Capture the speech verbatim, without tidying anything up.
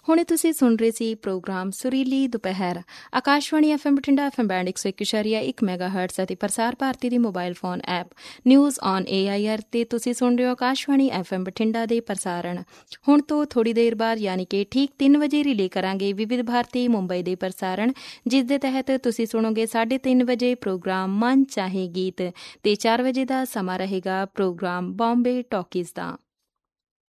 ਹੁਣੇ ਤੁਸੀਂ ਸੁਣ ਰਹੇ ਸੀ ਪ੍ਰੋਗਰਾਮ ਸੁਰੀਲੀ ਦੁਪਹਿਰ। Akashvani F M Bathinda F M band ਇੱਕ ਸੌ ਇੱਕ ਇਸ਼ਾਰੀਆ ਇੱਕ ਮੈਗਾ ਹਰਟਸ ਅਤੇ ਪ੍ਰਸਾਰ ਭਾਰਤੀ ਦੀ mobile phone app news on A I R ਤੇ ਤੁਸੀਂ ਸੁਣ ਰਹੇ ਹੋ ਆਕਾਸ਼ਵਾਣੀ ਐਫ ਐਮ ਬਠਿੰਡਾ ਦੇ ਪ੍ਰਸਾਰਣ। ਹੁਣ ਤੋਂ ਥੋੜ੍ਹੀ ਦੇਰ ਬਾਅਦ ਯਾਨੀ ਕਿ ਠੀਕ ਤਿੰਨ ਵਜੇ ਰਿਲੇ ਕਰਾਂਗੇ ਵਿਵਿਧ ਭਾਰਤੀ ਮੁੰਬਈ ਦੇ ਪ੍ਰਸਾਰਣ, ਜਿਸ ਦੇ ਤਹਿਤ ਤੁਸੀਂ ਸੁਣੋਗੇ ਸਾਢੇ ਤਿੰਨ ਵਜੇ ਪ੍ਰੋਗਰਾਮ ਮਨ ਚਾਹੇ ਗੀਤ ਤੇ ਚਾਰ ਵਜੇ ਦਾ ਸਮਾਂ ਰਹੇਗਾ ਪ੍ਰੋਗਰਾਮ ਬੰਬੇ ਟਾਕੀਜ਼ ਦਾ।